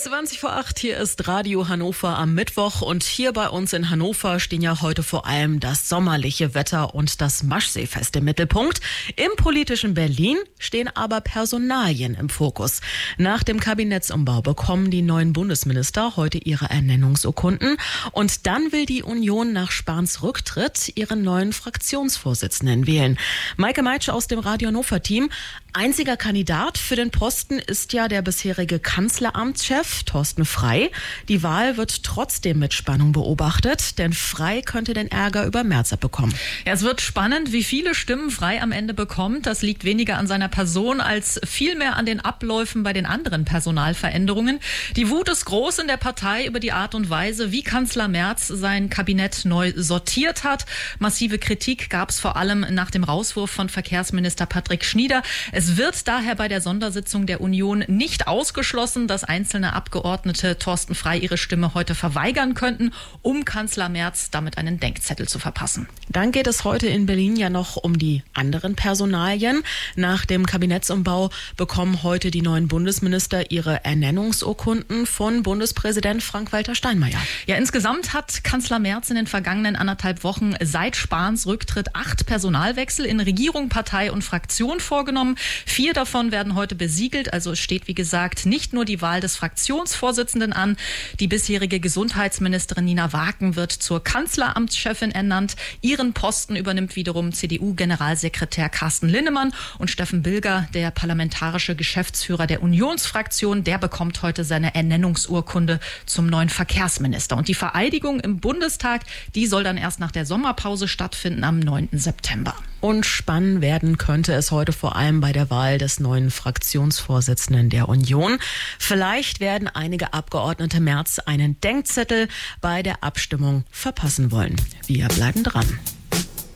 20 vor 8, hier ist Radio Hannover am Mittwoch und hier bei uns in Hannover stehen ja heute vor allem das sommerliche Wetter und das Maschseefest im Mittelpunkt. Im politischen Berlin stehen aber Personalien im Fokus. Nach dem Kabinettsumbau bekommen die neuen Bundesminister heute ihre Ernennungsurkunden und dann will die Union nach Spahns Rücktritt ihren neuen Fraktionsvorsitzenden wählen. Maike Meitsch aus dem Radio Hannover-Team. Einziger Kandidat für den Posten ist ja der bisherige Kanzleramtschef Thorsten Frey. Die Wahl wird trotzdem mit Spannung beobachtet, denn Frey könnte den Ärger über Merz abbekommen. Ja, es wird spannend, wie viele Stimmen Frey am Ende bekommt. Das liegt weniger an seiner Person als vielmehr an den Abläufen bei den anderen Personalveränderungen. Die Wut ist groß in der Partei über die Art und Weise, wie Kanzler Merz sein Kabinett neu sortiert hat. Massive Kritik gab es vor allem nach dem Rauswurf von Verkehrsminister Patrick Schnieder. Es wird daher bei der Sondersitzung der Union nicht ausgeschlossen, dass einzelne Abgeordnete Thorsten Frey ihre Stimme heute verweigern könnten, um Kanzler Merz damit einen Denkzettel zu verpassen. Dann geht es heute in Berlin ja noch um die anderen Personalien. Nach dem Kabinettsumbau bekommen heute die neuen Bundesminister ihre Ernennungsurkunden von Bundespräsident Frank-Walter Steinmeier. Ja, insgesamt hat Kanzler Merz in den vergangenen 1,5 Wochen seit Spahns Rücktritt 8 Personalwechsel in Regierung, Partei und Fraktion vorgenommen. 4 davon werden heute besiegelt. Also es steht, wie gesagt, nicht nur die Wahl des Fraktionsvorsitzenden an. Die bisherige Gesundheitsministerin Nina Waken wird zur Kanzleramtschefin ernannt. Ihren Posten übernimmt wiederum CDU-Generalsekretär Carsten Linnemann und Steffen Bilger, der parlamentarische Geschäftsführer der Unionsfraktion. Der bekommt heute seine Ernennungsurkunde zum neuen Verkehrsminister. Und die Vereidigung im Bundestag, die soll dann erst nach der Sommerpause stattfinden am 9. September. Und spannend werden könnte es heute vor allem bei der Wahl des neuen Fraktionsvorsitzenden der Union. Vielleicht werden einige Abgeordnete Merz einen Denkzettel bei der Abstimmung verpassen wollen. Wir bleiben dran.